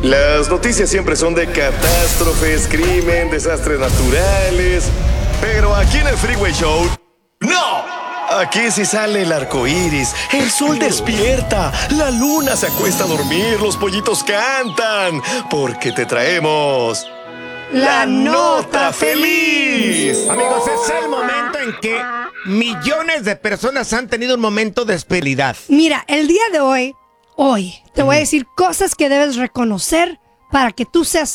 Las noticias siempre son de catástrofes, crimen, desastres naturales. Pero aquí en el Freeway Show, ¡no! Aquí sí sale el arco iris, el sol despierta, la luna se acuesta a dormir, los pollitos cantan, porque te traemos la nota feliz. Amigos, es el momento en que millones de personas han tenido un momento de felicidad. Mira, el día de hoy, te voy a decir cosas que debes reconocer para que tú seas